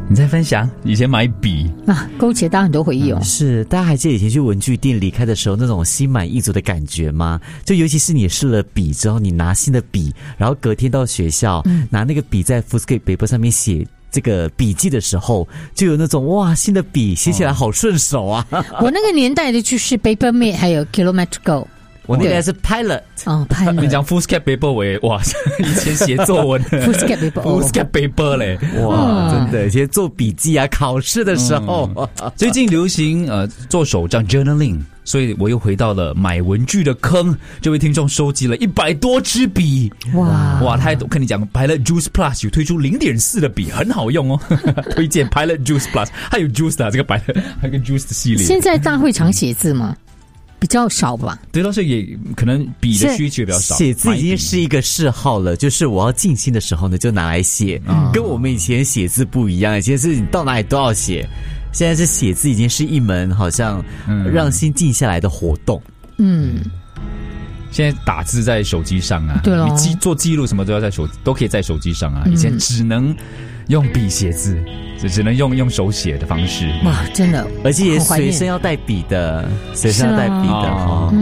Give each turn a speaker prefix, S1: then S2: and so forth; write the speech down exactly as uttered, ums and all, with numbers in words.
S1: 你在分享以前买笔
S2: 啊，勾起大家很多回忆哦。
S3: 嗯、是，大家还记得以前去文具店离开的时候那种心满意足的感觉吗？就尤其是你试了笔之后，你拿新的笔，然后隔天到学校、嗯、拿那个笔在 Foolscap paper 上面写这个笔记的时候，就有那种哇，新的笔写起来好顺手啊！哦、
S2: 我那个年代的就是 Papermate 还有 Kilometer Go。
S3: 我那个是 Pilot
S2: 哦 ，Pilot。
S1: 你讲 Foolscap paper 为哇，以前写作文
S2: Foolscap paper，Foolscap
S1: paper 嘞，
S3: 哇，真的，以前做笔记啊，考试的时候。
S1: 嗯、最近流行呃做手账 journaling， 所以我又回到了买文具的坑。这位听众收集了一百多支笔，哇哇，他还跟你讲 Pilot Juice Plus 有推出 零点四 的笔，很好用哦，推荐 Pilot Juice Plus， 还有 Juice 的、啊、这个 Pilot， 还有个 Juice 的系列。
S2: 现在大家会常写字吗？比较少吧，
S1: 对，但是也可能笔的需求比较少。
S3: 写字已经是一个嗜好了，就是我要静心的时候呢，就拿来写、嗯。跟我们以前写字不一样，以前是你到哪里都要写，现在是写字已经是一门好像让心静下来的活动。嗯，
S1: 现在打字在手机上啊，
S2: 对咯，
S1: 你记做记录什么都要在手，都可以在手机上啊。以前只能用笔写字。只只能用用手写的方式，
S2: 哇，真的，
S3: 而且也随身要带笔的，随身要带笔的哈。